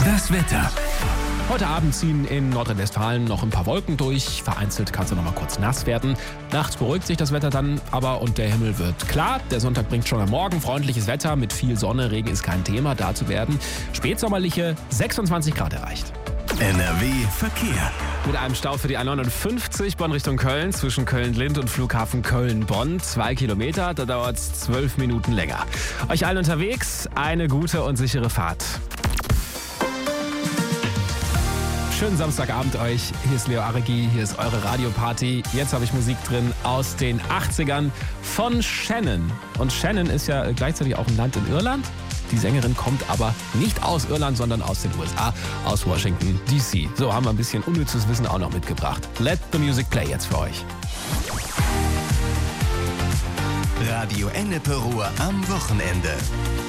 Das Wetter. Heute Abend ziehen in Nordrhein-Westfalen noch ein paar Wolken durch. Vereinzelt kann es noch mal kurz nass werden. Nachts beruhigt sich das Wetter dann aber und der Himmel wird klar. Der Sonntag bringt schon am Morgen freundliches Wetter mit viel Sonne. Regen ist kein Thema. Dazu werden spätsommerliche 26 Grad erreicht. NRW Verkehr. Mit einem Stau für die A59 Bonn Richtung Köln zwischen Köln-Lind und Flughafen Köln-Bonn. 2 Kilometer, da dauert es 12 Minuten länger. Euch allen unterwegs eine gute und sichere Fahrt. Schönen Samstagabend euch. Hier ist Leo Aregi, hier ist eure Radioparty. Jetzt habe ich Musik drin aus den 80ern von Shannon. Und Shannon ist ja gleichzeitig auch ein Land in Irland. Die Sängerin kommt aber nicht aus Irland, sondern aus den USA, aus Washington DC. So haben wir ein bisschen unnützes Wissen auch noch mitgebracht. Let the music play jetzt für euch. Radio Ennepe Ruhr am Wochenende.